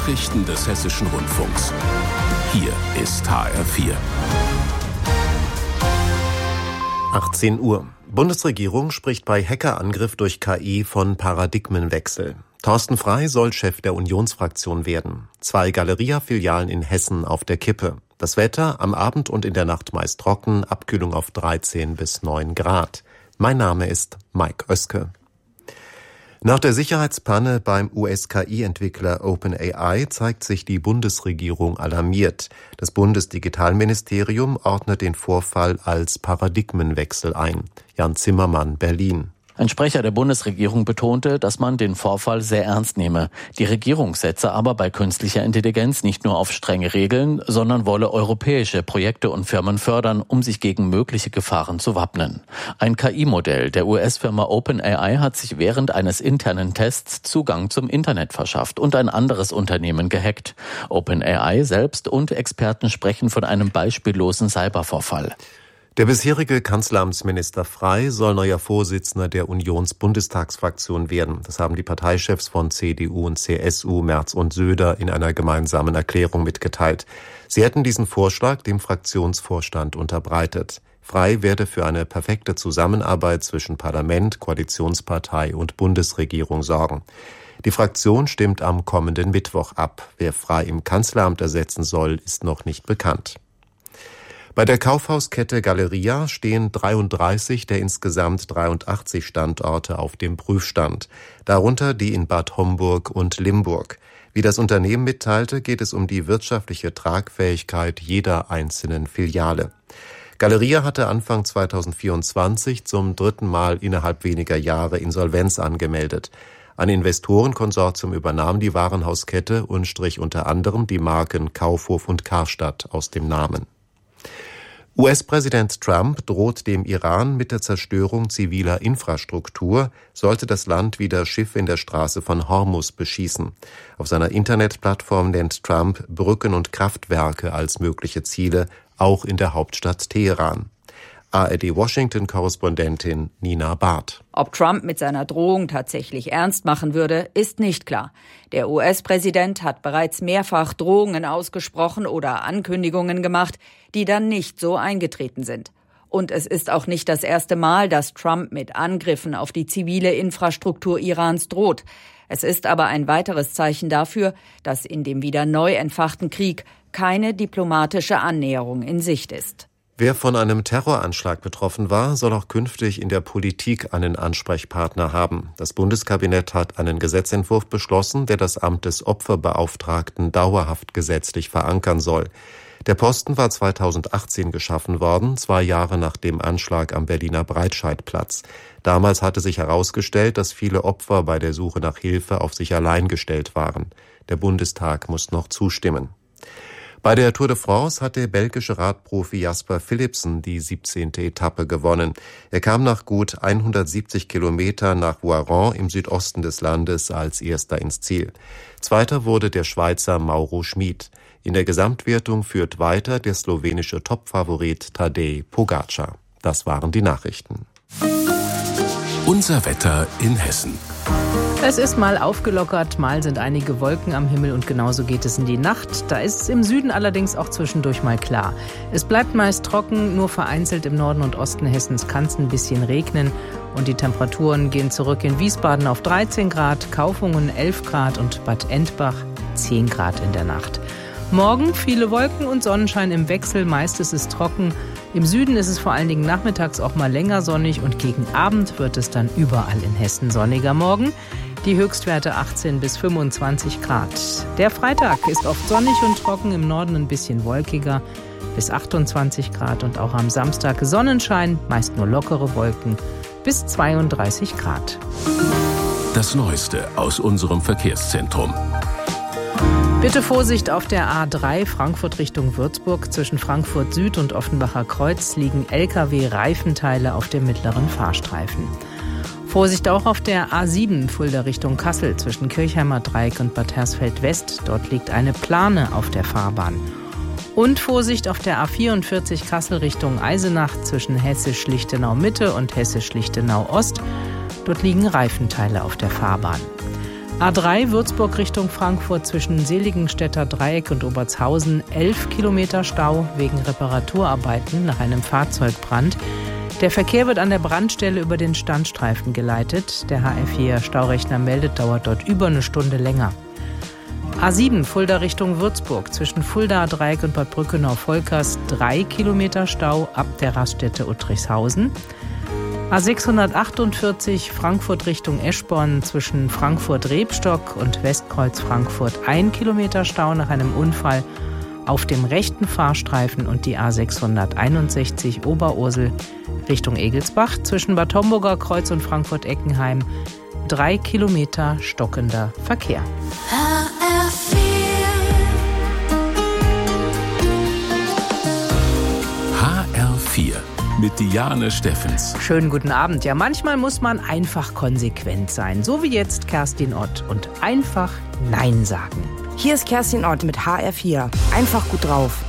Nachrichten des Hessischen Rundfunks. Hier ist HR4. 18 Uhr. Bundesregierung spricht bei Hackerangriff durch KI von Paradigmenwechsel. Thorsten Frey soll Chef der Unionsfraktion werden. 2 Galeria-Filialen in Hessen auf der Kippe. Das Wetter am Abend und in der Nacht meist trocken, Abkühlung auf 13 bis 9 Grad. Mein Name ist Mike Oeske. Nach der Sicherheitspanne beim US-KI-Entwickler OpenAI zeigt sich die Bundesregierung alarmiert. Das Bundesdigitalministerium ordnet den Vorfall als Paradigmenwechsel ein. Jan Zimmermann, Berlin. Ein Sprecher der Bundesregierung betonte, dass man den Vorfall sehr ernst nehme. Die Regierung setze aber bei künstlicher Intelligenz nicht nur auf strenge Regeln, sondern wolle europäische Projekte und Firmen fördern, um sich gegen mögliche Gefahren zu wappnen. Ein KI-Modell der US-Firma OpenAI hat sich während eines internen Tests Zugang zum Internet verschafft und ein anderes Unternehmen gehackt. OpenAI selbst und Experten sprechen von einem beispiellosen Cybervorfall. Der bisherige Kanzleramtsminister Frey soll neuer Vorsitzender der Unionsbundestagsfraktion werden. Das haben die Parteichefs von CDU und CSU, Merz und Söder, in einer gemeinsamen Erklärung mitgeteilt. Sie hätten diesen Vorschlag dem Fraktionsvorstand unterbreitet. Frey werde für eine perfekte Zusammenarbeit zwischen Parlament, Koalitionspartei und Bundesregierung sorgen. Die Fraktion stimmt am kommenden Mittwoch ab. Wer Frey im Kanzleramt ersetzen soll, ist noch nicht bekannt. Bei der Kaufhauskette Galeria stehen 33 der insgesamt 83 Standorte auf dem Prüfstand, darunter die in Bad Homburg und Limburg. Wie das Unternehmen mitteilte, geht es um die wirtschaftliche Tragfähigkeit jeder einzelnen Filiale. Galeria hatte Anfang 2024 zum 3. Mal innerhalb weniger Jahre Insolvenz angemeldet. Ein Investorenkonsortium übernahm die Warenhauskette und strich unter anderem die Marken Kaufhof und Karstadt aus dem Namen. US-Präsident Trump droht dem Iran mit der Zerstörung ziviler Infrastruktur, sollte das Land wieder Schiffe in der Straße von Hormuz beschießen. Auf seiner Internetplattform nennt Trump Brücken und Kraftwerke als mögliche Ziele, auch in der Hauptstadt Teheran. ARD-Washington-Korrespondentin Nina Barth. Ob Trump mit seiner Drohung tatsächlich ernst machen würde, ist nicht klar. Der US-Präsident hat bereits mehrfach Drohungen ausgesprochen oder Ankündigungen gemacht, die dann nicht so eingetreten sind. Und es ist auch nicht das erste Mal, dass Trump mit Angriffen auf die zivile Infrastruktur Irans droht. Es ist aber ein weiteres Zeichen dafür, dass in dem wieder neu entfachten Krieg keine diplomatische Annäherung in Sicht ist. Wer von einem Terroranschlag betroffen war, soll auch künftig in der Politik einen Ansprechpartner haben. Das Bundeskabinett hat einen Gesetzentwurf beschlossen, der das Amt des Opferbeauftragten dauerhaft gesetzlich verankern soll. Der Posten war 2018 geschaffen worden, 2 Jahre nach dem Anschlag am Berliner Breitscheidplatz. Damals hatte sich herausgestellt, dass viele Opfer bei der Suche nach Hilfe auf sich allein gestellt waren. Der Bundestag muss noch zustimmen. Bei der Tour de France hat der belgische Radprofi Jasper Philipsen die 17. Etappe gewonnen. Er kam nach gut 170 Kilometern nach Voiron im Südosten des Landes als Erster ins Ziel. Zweiter wurde der Schweizer Mauro Schmid. In der Gesamtwertung führt weiter der slowenische Topfavorit Tadej Pogačar. Das waren die Nachrichten. Unser Wetter in Hessen. Es ist mal aufgelockert, mal sind einige Wolken am Himmel und genauso geht es in die Nacht. Da ist es im Süden allerdings auch zwischendurch mal klar. Es bleibt meist trocken, nur vereinzelt im Norden und Osten Hessens kann es ein bisschen regnen. Und die Temperaturen gehen zurück in Wiesbaden auf 13 Grad, Kaufungen 11 Grad und Bad Endbach 10 Grad in der Nacht. Morgen viele Wolken und Sonnenschein im Wechsel, meist ist es trocken. Im Süden ist es vor allen Dingen nachmittags auch mal länger sonnig und gegen Abend wird es dann überall in Hessen sonniger. Morgen die Höchstwerte 18 bis 25 Grad. Der Freitag ist oft sonnig und trocken, im Norden ein bisschen wolkiger bis 28 Grad und auch am Samstag Sonnenschein, meist nur lockere Wolken bis 32 Grad. Das Neueste aus unserem Verkehrszentrum. Bitte Vorsicht auf der A3 Frankfurt Richtung Würzburg. Zwischen Frankfurt Süd und Offenbacher Kreuz liegen Lkw-Reifenteile auf dem mittleren Fahrstreifen. Vorsicht auch auf der A7 Fulda Richtung Kassel zwischen Kirchheimer Dreieck und Bad Hersfeld West. Dort liegt eine Plane auf der Fahrbahn. Und Vorsicht auf der A44 Kassel Richtung Eisenach zwischen Hessisch-Lichtenau Mitte und Hessisch-Lichtenau Ost. Dort liegen Reifenteile auf der Fahrbahn. A3 Würzburg Richtung Frankfurt zwischen Seligenstädter Dreieck und Obertshausen 11 Kilometer Stau wegen Reparaturarbeiten nach einem Fahrzeugbrand. Der Verkehr wird an der Brandstelle über den Standstreifen geleitet. Der HR4-Staurechner meldet, dauert dort über eine Stunde länger. A7 Fulda Richtung Würzburg zwischen Fulda Dreieck und Bad Brückenau-Volkers 3 Kilometer Stau ab der Raststätte Uttrichshausen. A648 Frankfurt Richtung Eschborn zwischen Frankfurt-Rebstock und Westkreuz Frankfurt 1 Kilometer Stau nach einem Unfall auf dem rechten Fahrstreifen, und die A661 Oberursel Richtung Egelsbach zwischen Bad Homburger Kreuz und Frankfurt-Eckenheim 3 Kilometer stockender Verkehr. HR4 mit Diane Steffens. Schönen guten Abend. Ja, manchmal muss man einfach konsequent sein. So wie jetzt Kerstin Ott und einfach Nein sagen. Hier ist Kerstin Ott mit HR4. Einfach gut drauf.